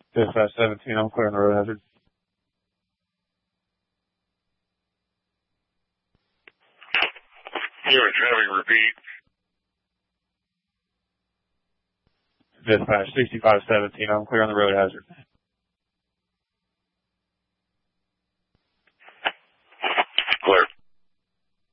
Dispatch 17, I'm clearing the road hazard. Clear traffic, repeat. Dispatch 6517, I'm clearing the road hazard.